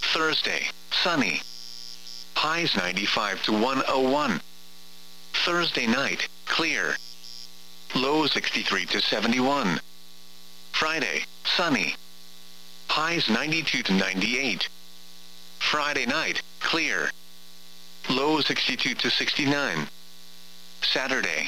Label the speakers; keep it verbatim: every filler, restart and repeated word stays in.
Speaker 1: Thursday, sunny. Highs ninety-five to one oh one. Thursday night, clear. Lows sixty-three to seventy-one. Friday, sunny. Highs ninety-two to ninety-eight. Friday night, clear. Lows sixty-two to sixty-nine. Saturday,